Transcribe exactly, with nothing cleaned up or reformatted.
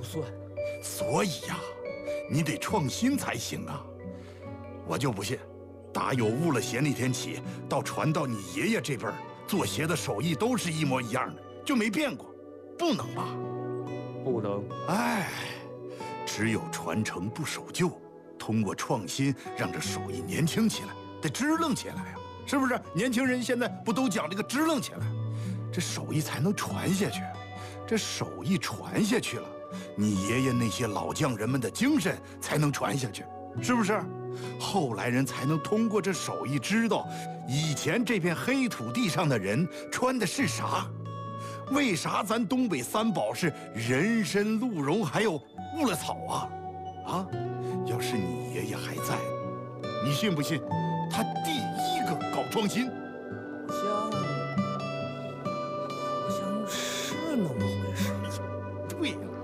算。 所以呀，你得创新才行啊！我就不信，打有误了鞋那天起，到传到你爷爷这辈儿，做鞋的手艺都是一模一样的，就没变过，不能吧？ 不能。 哎，只有传承不守旧，通过创新让这手艺年轻起来，得支棱起来呀，是不是？年轻人现在不都讲这个支棱起来，这手艺才能传下去。这手艺传下去了，你爷爷那些老匠人们的精神才能传下去，是不是？后来人才能通过这手艺知道，以前这片黑土地上的人穿的是啥。为啥咱东北三宝是人参、鹿茸还有乌勒草啊？啊，要是你爷爷还在，你信不信？他第一个搞创新。 好像，好像是那么回事。 对呀。